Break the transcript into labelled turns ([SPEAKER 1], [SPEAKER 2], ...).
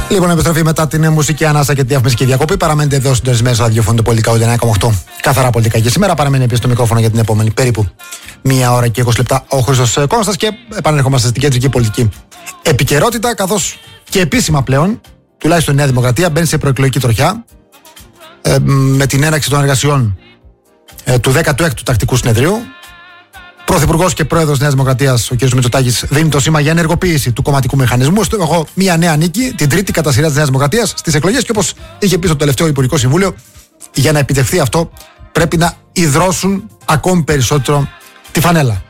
[SPEAKER 1] Λοιπόν, επιστροφή μετά την μουσική ανάσα και τη διαφημιστική διακοπή. Παραμένετε εδώ συντονισμένοι στο ραδιοφωνικό πολιτικά 89,8. Καθαρά πολιτικά και σήμερα. Παραμένει επίσης το μικρόφωνο για την επόμενη περίπου 1 ώρα και 20 λεπτά ο Χρήστος Κώστας και επανερχόμαστε στην κεντρική πολιτική επικαιρότητα. Καθώς και επίσημα πλέον, τουλάχιστον η Νέα Δημοκρατία μπαίνει σε προεκλογική τροχιά με την έναρξη των εργασιών του 16ου Τακτικού Συνεδρίου. Πρωθυπουργός και πρόεδρος της Νέας Δημοκρατίας, ο κ. Μητσοτάκης, δίνει το σήμα για ενεργοποίηση του κομματικού μηχανισμού. Έχω μια νέα νίκη, την τρίτη κατά σειρά της Νέας Δημοκρατίας στις εκλογές. Και όπως είχε πει στο τελευταίο Υπουργικό Συμβούλιο, για να επιτευχθεί αυτό, πρέπει να ιδρώσουν ακόμη περισσότερο τη φανέλα.